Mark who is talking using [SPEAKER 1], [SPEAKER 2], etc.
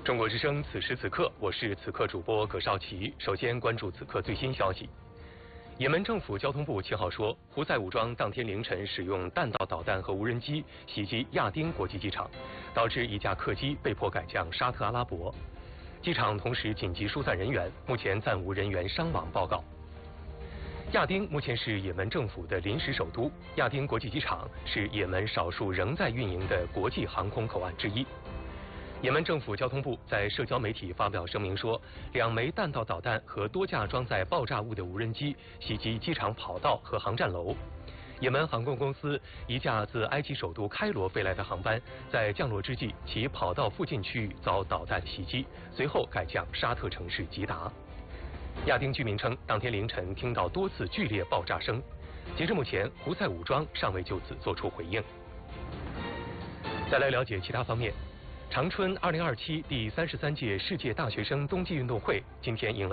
[SPEAKER 1] 中国之声，此时此刻，我是此刻主播葛绍奇。首先关注此刻最新消息。也门政府交通部7号说，胡塞武装当天凌晨使用弹道导弹和无人机袭击亚丁国际机场，导致一架客机被迫改降沙特阿拉伯。机场同时紧急疏散人员，目前暂无人员伤亡报告。亚丁目前是也门政府的临时首都，亚丁国际机场是也门少数仍在运营的国际航空口岸之一。也门政府交通部在社交媒体发表声明说，2枚弹道导弹和多架装载爆炸物的无人机袭击机场跑道和航站楼。也门航空公司一架自埃及首都开罗飞来的航班在降落之际，其跑道附近区域遭导弹袭击，随后改降沙特城市吉达。亚丁居民称，当天凌晨听到多次剧烈爆炸声。截至目前，胡塞武装尚未就此作出回应。再来了解其他方面。长春2027第33届世界大学生冬季运动会今天迎来